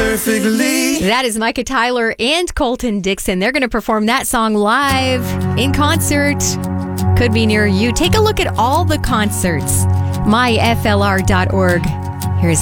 perfectly. That is Micah Tyler and Colton Dixon. They're going to perform that song live in concert. Could be near you. Take a look at all the concerts. myflr.org.